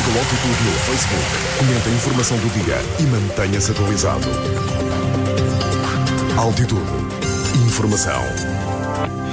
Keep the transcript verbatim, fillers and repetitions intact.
o Altitude no Facebook. Comente a informação do dia e mantenha-se atualizado. Altitude. Informação